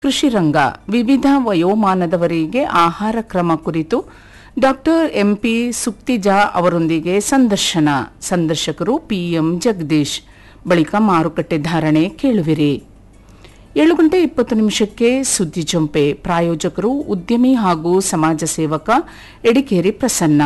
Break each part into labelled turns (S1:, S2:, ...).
S1: ಕೃಷಿ ರಂಗ ವಿವಿಧ ವಯೋಮಾನದವರಿಗೆ ಆಹಾರ ಕ್ರಮ ಕುರಿತು ಡಾಕ್ಟರ್ ಎಂಪಿ ಸುಕ್ತಿಜಾ ಅವರೊಂದಿಗೆ ಸಂದರ್ಶಕರು ಪಿಎಂ ಜಗದೀಶ್. ಬಳಿಕ ಮಾರುಕಟ್ಟೆ ಧಾರಣೆ ಕೇಳುವಿರಿ. 7:20 ಸುದ್ದಿ ಜೊಂಪೆ. ಪ್ರಾಯೋಜಕರು ಉದ್ಯಮಿ ಹಾಗೂ ಸಮಾಜ ಸೇವಕ ಎಡಿಕೇರಿ ಪ್ರಸನ್ನ.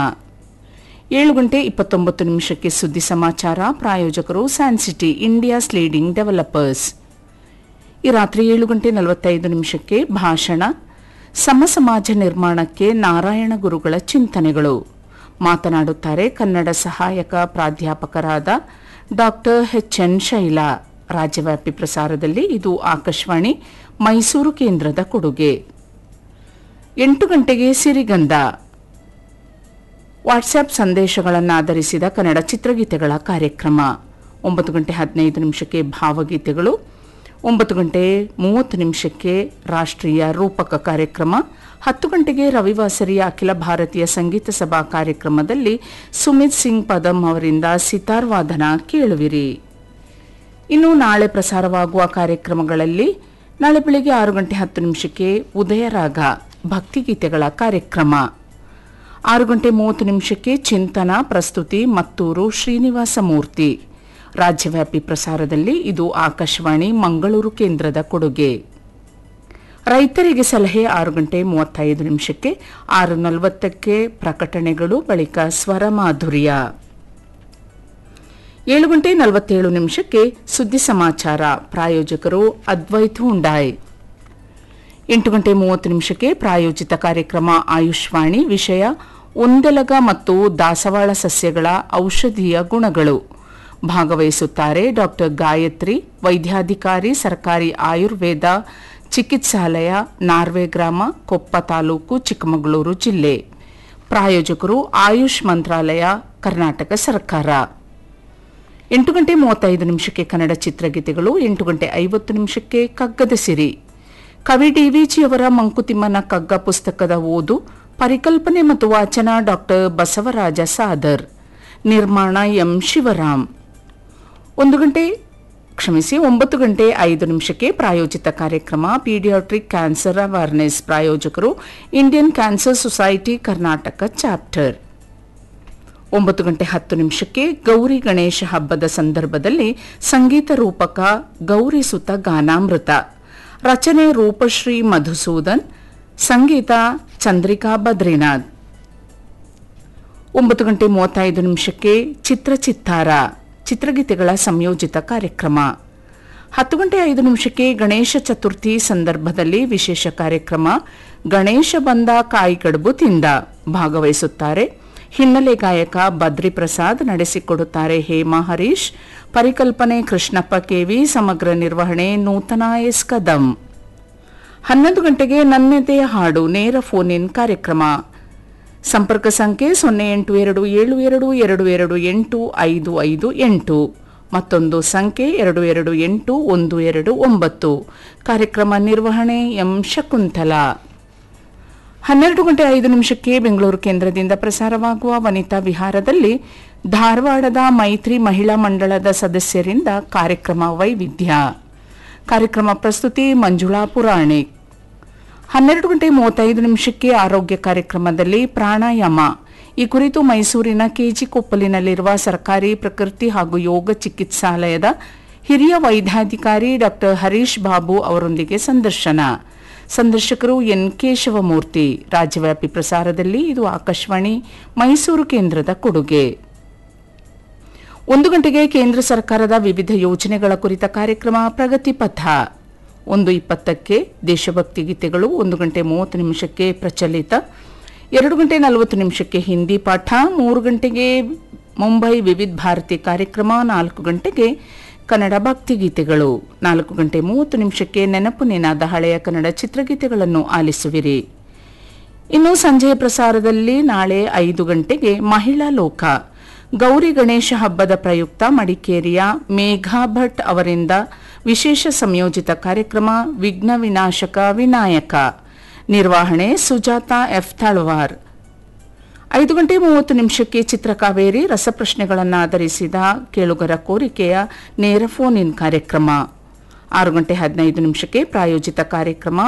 S1: 7:29 ಸುದ್ದಿ ಸಮಾಚಾರ. ಪ್ರಾಯೋಜಕರು ಸ್ಯಾನ್ಸಿಟಿ ಇಂಡಿಯಾಸ್ ಲೀಡಿಂಗ್ ಡೆವಲಪರ್ಸ್. ಈ ರಾತ್ರಿ 7:45 ಭಾಷಣ ಸಮಾಜ ನಿರ್ಮಾಣಕ್ಕೆ ನಾರಾಯಣ ಗುರುಗಳ ಚಿಂತನೆಗಳು. ಮಾತನಾಡುತ್ತಾರೆ ಕನ್ನಡ ಸಹಾಯಕ ಪ್ರಾಧ್ಯಾಪಕರಾದ ಡಾಕ್ಟರ್ ಎಚ್.ಎನ್. ಶೈಲಾ. ರಾಜ್ಯವ್ಯಾಪಿ ಪ್ರಸಾರದಲ್ಲಿ ಇದು ಆಕಾಶವಾಣಿ ಮೈಸೂರು ಕೇಂದ್ರದ ಕೊಡುಗೆ. 8 ಗಂಟೆಗೆ ಸಿರಿಗಂಧ ವಾಟ್ಸ್ಆಪ್ ಸಂದೇಶಗಳನ್ನಾಧರಿಸಿದ ಕನ್ನಡ ಚಿತ್ರಗೀತೆಗಳ ಕಾರ್ಯಕ್ರಮ. 9:15 ಭಾವಗೀತೆಗಳು. 9:30 ರಾಷ್ಟ್ರೀಯ ರೂಪಕ ಕಾರ್ಯಕ್ರಮ. 10 ಗಂಟೆಗೆ ರವಿವಾಸರಿಯ ಅಖಿಲ ಭಾರತೀಯ ಸಂಗೀತ ಸಭಾ ಕಾರ್ಯಕ್ರಮದಲ್ಲಿ ಸುಮಿತ್ ಸಿಂಗ್ ಪದಂ ಅವರಿಂದ ಸಿತಾರ್ ವಾದನ ಕೇಳುವಿರಿ. ಇನ್ನು ನಾಳೆ ಪ್ರಸಾರವಾಗುವ ಕಾರ್ಯಕ್ರಮಗಳಲ್ಲಿ ನಾಳೆ ಬೆಳಗ್ಗೆ 6:10 ಉದಯರಾಗ ಭಕ್ತಿಗೀತೆಗಳ ಕಾರ್ಯಕ್ರಮ. 6:30 ಚಿಂತನ ಪ್ರಸ್ತುತಿ ಮತ್ತೂರು ಶ್ರೀನಿವಾಸ ಮೂರ್ತಿ. ರಾಜ್ಯವ್ಯಾಪಿ ಪ್ರಸಾರದಲ್ಲಿ ಇದು ಆಕಾಶವಾಣಿ ಮಂಗಳೂರು ಕೇಂದ್ರದ ಕೊಡುಗೆ. ರೈತರಿಗೆ ಸಲಹೆ 6:35 6:40 ಪ್ರಕಟಣೆಗಳು. ಬಳಿಕ ಸ್ವರ ಮಾಧುರ್ಯ. 7:47 ಸುದ್ದಿ ಸಮಾಚಾರ. ಪ್ರಾಯೋಜಕರು ಅದ್ವೈತ್ ಹುಂಡಾಯ್. 8:30 ಪ್ರಾಯೋಜಿತ ಕಾರ್ಯಕ್ರಮ ಆಯುಷ್ವಾಣಿ. ವಿಷಯ ಒಂದೆಲಗ ಮತ್ತು ದಾಸವಾಳ ಸಸ್ಯಗಳ ಔಷಧೀಯ ಗುಣಗಳು. ಭಾಗವಹಿಸುತ್ತಾರೆ ಡಾಕ್ಟರ್ ಗಾಯತ್ರಿ, ವೈದ್ಯಾಧಿಕಾರಿ, ಸರ್ಕಾರಿ ಆಯುರ್ವೇದ ಚಿಕಿತ್ಸಾಲಯ, ನಾರ್ವೆ ಗ್ರಾಮ, ಕೊಪ್ಪ ತಾಲೂಕು, ಚಿಕ್ಕಮಗಳೂರು ಜಿಲ್ಲೆ. ಪ್ರಾಯೋಜಕರು ಆಯುಷ್ ಮಂತ್ರಾಲಯ, ಕರ್ನಾಟಕ ಸರ್ಕಾರ. 8:35 ಕನ್ನಡ ಚಿತ್ರಗೀತೆಗಳು. 8:50 ಕಗ್ಗದ ಸಿರಿ. ಕವಿ ಡಿವಿಜಿಯವರ ಮಂಕುತಿಮ್ಮನ ಕಗ್ಗ ಪುಸ್ತಕದ ಓದು, ಪರಿಕಲ್ಪನೆ ಮತ್ತು ವಾಚನ ಡಾಕ್ಟರ್ ಬಸವರಾಜ ಸಾದರ್. ನಿರ್ಮಾಣ ಎಂ ಶಿವರಾಮ್. 9:05 ಪ್ರಾಯೋಜಿತ ಕಾರ್ಯಕ್ರಮ ಪೀಡಿಯಾಟ್ರಿಕ್ ಕ್ಯಾನ್ಸರ್ ಅವೇರ್ನೆಸ್. ಪ್ರಾಯೋಜಕರು Indian cancer society Karnataka chapter. 9:10 Gauri Ganesha ಹಬ್ಬದ ಸಂದರ್ಭದಲ್ಲಿ ಸಂಗೀತ ರೂಪಕ ಗೌರಿ ಸುತ ಗಾನಾಮೃತ. ರಚನೆ ರೂಪಶ್ರೀ ಮಧುಸೂದನ್. ಸಂಗೀತ ಚಂದ್ರಿಕಾ ಬದ್ರಿನಾಥ್. 9:35 ಚಿತ್ರಚಿತ್ತಾರ ಚಿತ್ರಗೀತೆಗಳ ಸಂಯೋಜಿತ ಕಾರ್ಯಕ್ರಮ. 10:05 ಗಣೇಶ ಚತುರ್ಥಿ ಸಂದರ್ಭದಲ್ಲಿ ವಿಶೇಷ ಕಾರ್ಯಕ್ರಮ ಗಣೇಶ ಬಂದ ಕಾಯಿ ಕಡುಬು ತಿಂದ. ಭಾಗವಹಿಸುತ್ತಾರೆ ಹಿನ್ನೆಲೆ ಗಾಯಕ ಬದ್ರಿ ಪ್ರಸಾದ್. ನಡೆಸಿಕೊಡುತ್ತಾರೆ ಹೇಮಾ ಹರೀಶ್. ಪರಿಕಲ್ಪನೆ ಕೃಷ್ಣಪ್ಪ ಕೆವಿ. ಸಮಗ್ರ ನಿರ್ವಹಣೆ ನೂತನ ಎಸ್ ಕದಂ. 11 ನನ್ನೆದೆಯ ಹಾಡು ನೇರ ಫೋನ್ ಇನ್ ಕಾರ್ಯಕ್ರಮ. ಸಂಪರ್ಕ ಸಂಖ್ಯೆ 082722285558. ಮತ್ತೊಂದು ಸಂಖ್ಯೆ 228129. ಕಾರ್ಯಕ್ರಮ ನಿರ್ವಹಣೆ ಎಂ ಶಕುಂತಲಾ. 12:05 ಬೆಂಗಳೂರು ಕೇಂದ್ರದಿಂದ ಪ್ರಸಾರವಾಗುವ ವನಿತಾ ವಿಹಾರದಲ್ಲಿ ಧಾರವಾಡದ ಮೈತ್ರಿ ಮಹಿಳಾ ಮಂಡಳದ ಸದಸ್ಯರಿಂದ ಕಾರ್ಯಕ್ರಮ ವೈವಿಧ್ಯ. ಕಾರ್ಯಕ್ರಮ ಪ್ರಸ್ತುತಿ ಮಂಜುಳಾ ಪುರಾಣಿಕ್. 12:35 ಆರೋಗ್ಯ ಕಾರ್ಯಕ್ರಮದಲ್ಲಿ ಪ್ರಾಣಾಯಾಮ. ಈ ಕುರಿತು ಮೈಸೂರಿನ ಕೆಜಿ ಕೊಪ್ಪಲಿನಲ್ಲಿರುವ ಸರ್ಕಾರಿ ಪ್ರಕೃತಿ ಹಾಗೂ ಯೋಗ ಚಿಕಿತ್ಸಾಲಯದ ಹಿರಿಯ ವೈದ್ಯಾಧಿಕಾರಿ ಡಾಕ್ಟರ್ ಹರೀಶ್ ಬಾಬು ಅವರೊಂದಿಗೆ ಸಂದರ್ಶಕರು ಎನ್ ಕೇಶವಮೂರ್ತಿ. ರಾಜ್ಯವ್ಯಾಪಿ ಪ್ರಸಾರದಲ್ಲಿ ಇದು ಆಕಾಶವಾಣಿ ಮೈಸೂರು ಕೇಂದ್ರದ ಕೊಡುಗೆ. 1 ಗಂಟೆಗೆ ಕೇಂದ್ರ ಸರ್ಕಾರದ ವಿವಿಧ ಯೋಜನೆಗಳ ಕುರಿತ ಕಾರ್ಯಕ್ರಮ ಪ್ರಗತಿ ಪಥ. 1:20 ದೇಶಭಕ್ತಿ ಗೀತೆಗಳು. 1:30 ಪ್ರಚಲಿತ. 2:40 ಹಿಂದಿ ಪಾಠ. 3 ಗಂಟೆಗೆ ಮುಂಬೈ ವಿವಿಧ ಭಾರತಿ ಕಾರ್ಯಕ್ರಮ. 4 ಗಂಟೆಗೆ ಕನ್ನಡ ಭಕ್ತಿಗೀತೆಗಳು. 4:30 ನೆನಪು ನಿನಾದ ಹಳೆಯ ಕನ್ನಡ ಚಿತ್ರಗೀತೆಗಳನ್ನು ಆಲಿಸುವಿರಿ. ಇನ್ನು ಸಂಜೆಯ ಪ್ರಸಾರದಲ್ಲಿ ನಾಳೆ 5 ಗಂಟೆಗೆ ಮಹಿಳಾ ಲೋಕ. ಗೌರಿ ಗಣೇಶ ಹಬ್ಬದ ಪ್ರಯುಕ್ತ ಮಡಿಕೇರಿಯ ಮೇಘಾ ಭಟ್ ಅವರಿಂದ ವಿಶೇಷ ಸಂಯೋಜಿತ ಕಾರ್ಯಕ್ರಮ ವಿಘ್ನ ವಿನಾಶಕ ವಿನಾಯಕ. ನಿರ್ವಹಣೆ ಸುಜಾತ ಎಫ್ ತಳವಾರ್. 5:30 ಚಿತ್ರಕಾವೇರಿ ರಸಪ್ರಶ್ನೆಗಳನ್ನಾಧರಿಸಿದ ಕೇಳುಗರ ಕೋರಿಕೆಯ ನೇರ ಫೋನ್ ಇನ್ ಕಾರ್ಯಕ್ರಮ. 6:15 ಪ್ರಾಯೋಜಿತ ಕಾರ್ಯಕ್ರಮ